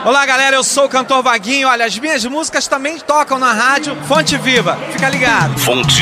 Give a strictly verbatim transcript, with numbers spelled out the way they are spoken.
Olá, galera, eu sou o cantor Vaguinho. Olha, as minhas músicas também tocam na rádio Fonte Viva. Fica ligado. Fonte